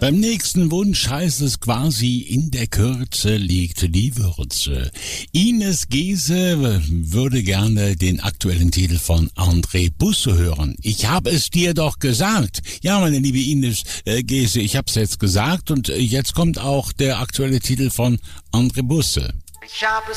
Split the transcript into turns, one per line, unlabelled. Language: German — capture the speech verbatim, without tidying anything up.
Beim nächsten Wunsch heißt es quasi, in der Kürze liegt die Würze. Ines Giese würde gerne den aktuellen Titel von André Busse hören. Ich habe es dir doch gesagt. Ja, meine liebe Ines äh, Giese, ich habe es jetzt gesagt und äh, jetzt kommt auch der aktuelle Titel von André Busse.
Ich habe